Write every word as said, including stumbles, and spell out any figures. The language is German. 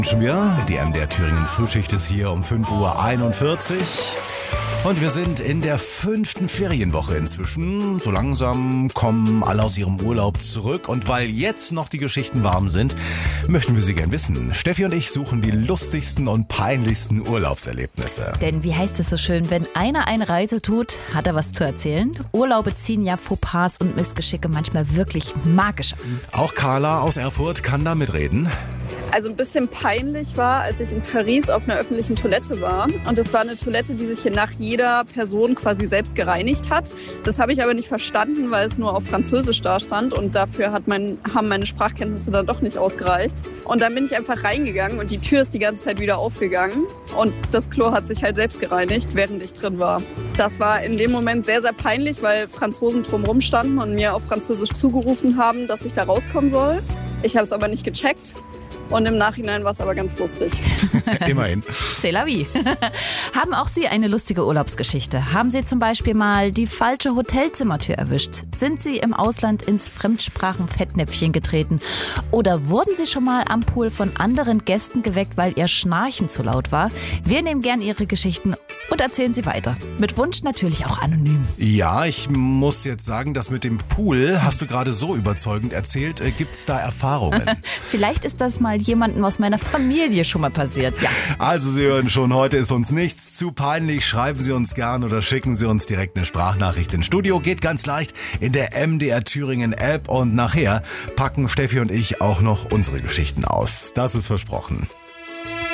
Wünschen wir. Die M D R Thüringen Frühschicht ist hier um fünf Uhr einundvierzig. Und wir sind in der fünften Ferienwoche inzwischen. So langsam kommen alle aus ihrem Urlaub zurück. Und weil jetzt noch die Geschichten warm sind, möchten wir sie gern wissen. Steffi und ich suchen die lustigsten und peinlichsten Urlaubserlebnisse. Denn wie heißt es so schön, wenn einer eine Reise tut, hat er was zu erzählen. Urlaube ziehen ja Fauxpas und Missgeschicke manchmal wirklich magisch an. Auch Carla aus Erfurt kann da mitreden. Also ein bisschen peinlich war, als ich in Paris auf einer öffentlichen Toilette war. Und das war eine Toilette, die sich hier nach jeder Person quasi selbst gereinigt hat. Das habe ich aber nicht verstanden, weil es nur auf Französisch da stand. Und dafür hat mein, haben meine Sprachkenntnisse dann doch nicht ausgereicht. Und dann bin ich einfach reingegangen und die Tür ist die ganze Zeit wieder aufgegangen. Und das Klo hat sich halt selbst gereinigt, während ich drin war. Das war in dem Moment sehr, sehr peinlich, weil Franzosen drumherum standen und mir auf Französisch zugerufen haben, dass ich da rauskommen soll. Ich habe es aber nicht gecheckt. Und im Nachhinein war es aber ganz lustig. Immerhin. C'est la vie. Haben auch Sie eine lustige Urlaubsgeschichte? Haben Sie zum Beispiel mal die falsche Hotelzimmertür erwischt? Sind Sie im Ausland ins Fremdsprachen-Fettnäpfchen getreten? Oder wurden Sie schon mal am Pool von anderen Gästen geweckt, weil Ihr Schnarchen zu laut war? Wir nehmen gern Ihre Geschichten und erzählen sie weiter. Mit Wunsch natürlich auch anonym. Ja, ich muss jetzt sagen, das mit dem Pool hast du gerade so überzeugend erzählt. Äh, gibt's da Erfahrungen? Vielleicht ist das mal jemandem aus meiner Familie schon mal passiert, ja. Also Sie hören schon, heute ist uns nichts zu peinlich. Schreiben Sie uns gern oder schicken Sie uns direkt eine Sprachnachricht ins Studio. Geht ganz leicht in der M D R Thüringen App und nachher packen Steffi und ich auch noch unsere Geschichten aus. Das ist versprochen.